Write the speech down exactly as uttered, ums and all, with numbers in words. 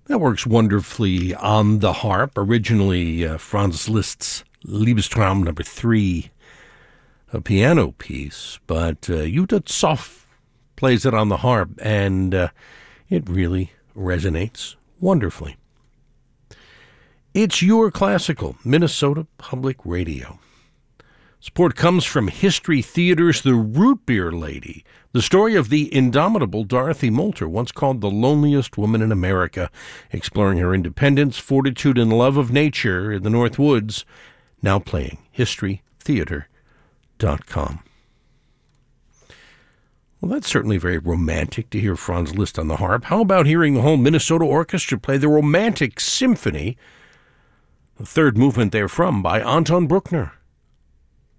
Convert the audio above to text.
That works wonderfully on the harp. Originally, uh, Franz Liszt's Liebestraum number three, a piano piece, but uh, Jutta Zoff plays it on the harp, and uh, it really resonates wonderfully. It's Your Classical, Minnesota Public Radio. Support comes from History Theater's The Root Beer Lady, the story of the indomitable Dorothy Moulter, once called the loneliest woman in America, exploring her independence, fortitude, and love of nature in the North Woods, now playing history theater dot com. Well, that's certainly very romantic to hear Franz Liszt on the harp. How about hearing the whole Minnesota Orchestra play the Romantic Symphony, the third movement therefrom by Anton Bruckner?